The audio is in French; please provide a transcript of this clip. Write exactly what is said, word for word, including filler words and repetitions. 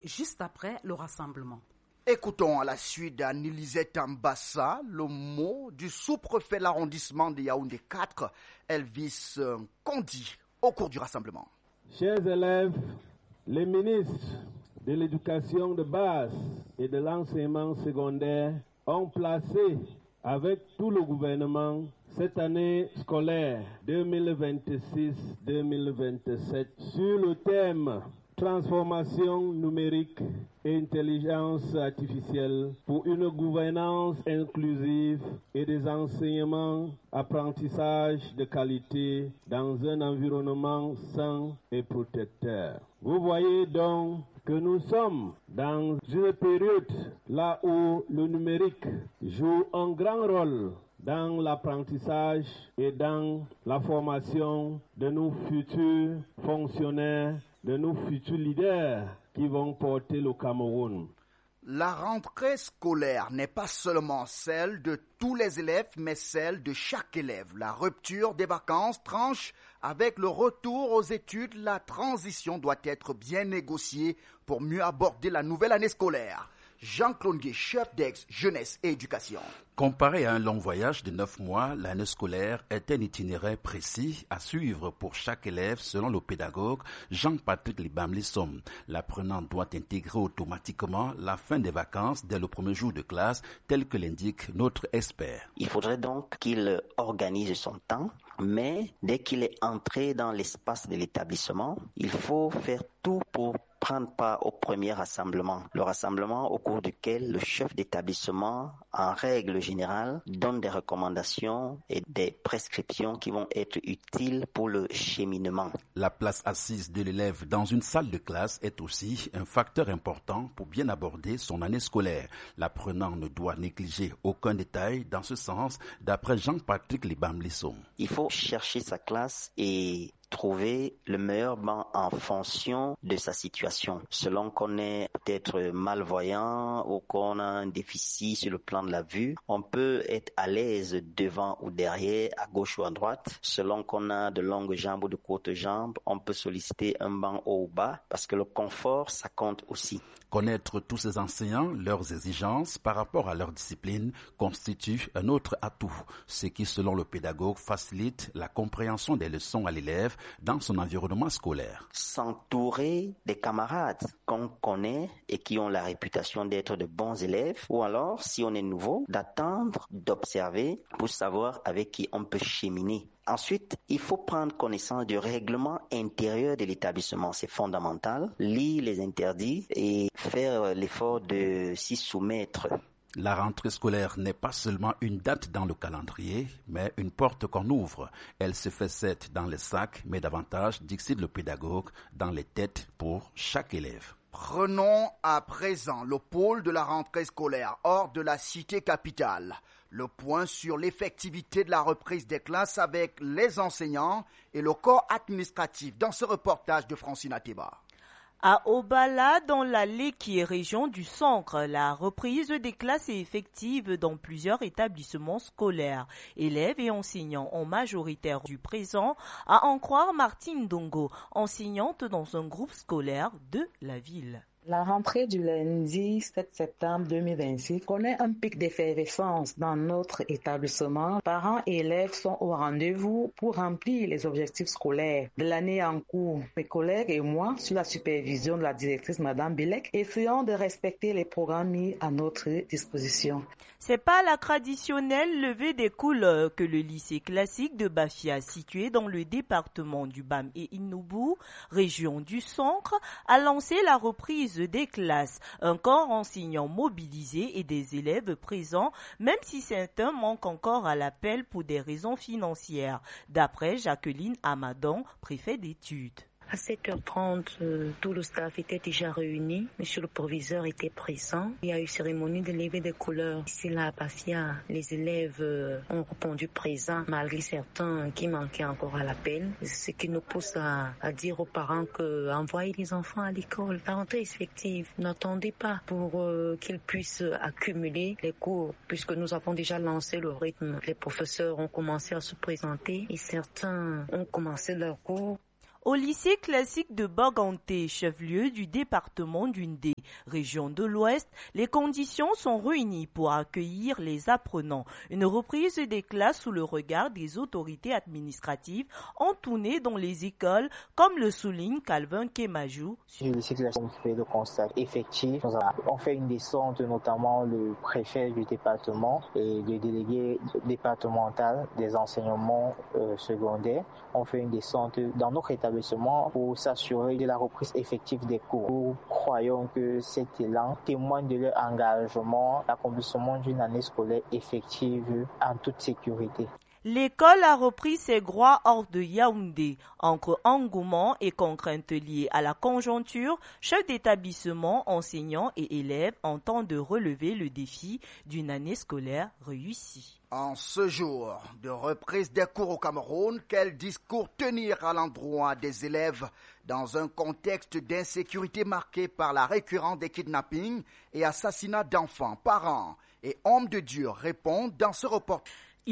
juste après le rassemblement. Écoutons à la suite d'Anne-Elisette Ambassa le mot du sous-préfet de l'arrondissement de Yaoundé quatre, Elvis Kondi, au cours du rassemblement. Chers élèves, les ministres de l'éducation de base et de l'enseignement secondaire ont placé avec tout le gouvernement cette année scolaire deux mille vingt-six deux mille vingt-sept sur le thème transformation numérique et intelligence artificielle pour une gouvernance inclusive et des enseignements, apprentissages de qualité dans un environnement sain et protecteur. Vous voyez donc que nous sommes dans une période là où le numérique joue un grand rôle dans l'apprentissage et dans la formation de nos futurs fonctionnaires, de nos futurs leaders qui vont porter le Cameroun. La rentrée scolaire n'est pas seulement celle de tous les élèves, mais celle de chaque élève. La rupture des vacances tranche avec le retour aux études. La transition doit être bien négociée pour mieux aborder la nouvelle année scolaire. Jean-Claude Gué, chef d'Ex Jeunesse et Éducation. Comparé à un long voyage de neuf mois, l'année scolaire est un itinéraire précis à suivre pour chaque élève selon le pédagogue Jean-Patrick Libam-Lissom. L'apprenant doit intégrer automatiquement la fin des vacances dès le premier jour de classe, tel que l'indique notre expert. Il faudrait donc qu'il organise son temps, mais dès qu'il est entré dans l'espace de l'établissement, il faut faire tout pour prendre part au premier rassemblement. Le rassemblement au cours duquel le chef d'établissement, en règle générale, donne des recommandations et des prescriptions qui vont être utiles pour le cheminement. La place assise de l'élève dans une salle de classe est aussi un facteur important pour bien aborder son année scolaire. L'apprenant ne doit négliger aucun détail dans ce sens, d'après Jean-Patrick Libam-Lissom. Il faut chercher sa classe et trouver le meilleur banc en fonction de sa situation. Selon qu'on est peut-être malvoyant ou qu'on a un déficit sur le plan de la vue, on peut être à l'aise devant ou derrière, à gauche ou à droite. Selon qu'on a de longues jambes ou de courtes jambes, on peut solliciter un banc haut ou bas parce que le confort, ça compte aussi. Connaître tous ces enseignants, leurs exigences par rapport à leur discipline constitue un autre atout, ce qui, selon le pédagogue, facilite la compréhension des leçons à l'élève dans son environnement scolaire. S'entourer des camarades qu'on connaît et qui ont la réputation d'être de bons élèves, ou alors, si on est nouveau, d'attendre, d'observer pour savoir avec qui on peut cheminer. Ensuite, il faut prendre connaissance du règlement intérieur de l'établissement. C'est fondamental. Lire les interdits et faire l'effort de s'y soumettre. La rentrée scolaire n'est pas seulement une date dans le calendrier, mais une porte qu'on ouvre. Elle se fait cette dans les sacs, mais davantage, dit le pédagogue, dans les têtes pour chaque élève. Prenons à présent le pôle de la rentrée scolaire hors de la cité capitale. Le point sur l'effectivité de la reprise des classes avec les enseignants et le corps administratif dans ce reportage de Francine Ateba. À Obala, dans la Léki, région du Centre, la reprise des classes est effective dans plusieurs établissements scolaires. Élèves et enseignants en majoritaire du présent, à en croire Martine Dongo, enseignante dans un groupe scolaire de la ville. La rentrée du lundi sept septembre deux mille vingt-six connaît un pic d'effervescence dans notre établissement. Parents et élèves sont au rendez-vous pour remplir les objectifs scolaires de l'année en cours. Mes collègues et moi, sous la supervision de la directrice Madame Bilek, essayons de respecter les programmes mis à notre disposition. C'est pas la traditionnelle levée des couleurs que le lycée classique de Bafia, situé dans le département du B A M et Inubu, région du Centre, a lancé la reprise des classes, un corps enseignant mobilisé et des élèves présents, même si certains manquent encore à l'appel pour des raisons financières, d'après Jacqueline Amadon, préfet d'études. À sept heures trente, euh, tout le staff était déjà réuni. Monsieur le proviseur était présent. Il y a eu cérémonie de levée des couleurs. Ici, là, à Bafia, les élèves euh, ont répondu présents, malgré certains qui manquaient encore à l'appel. Ce qui nous pousse à, à dire aux parents que envoyer les enfants à l'école. La rentrée est effective. N'attendez pas pour euh, qu'ils puissent accumuler les cours, puisque nous avons déjà lancé le rythme. Les professeurs ont commencé à se présenter et certains ont commencé leurs cours. Au lycée classique de Boganté, chef-lieu du département d'Undé, région de l'Ouest, les conditions sont réunies pour accueillir les apprenants. Une reprise des classes sous le regard des autorités administratives ont tourné dans les écoles, comme le souligne Calvin Kemajou. Sur le lycée classique, on fait le constat effectif. On fait une descente, notamment le préfet du département et le délégué départemental des enseignements euh, secondaires. On fait une descente dans notre établissement pour s'assurer de la reprise effective des cours. Nous croyons que cet élan témoigne de leur engagement, l'accomplissement d'une année scolaire effective en toute sécurité. L'école a repris ses droits hors de Yaoundé. Entre engouement et contraintes liées à la conjoncture, chefs d'établissement, enseignants et élèves entendent relever le défi d'une année scolaire réussie. En ce jour de reprise des cours au Cameroun, quel discours tenir à l'endroit des élèves dans un contexte d'insécurité marqué par la récurrence des kidnappings et assassinats d'enfants, parents et hommes de Dieu répondent dans ce reportage.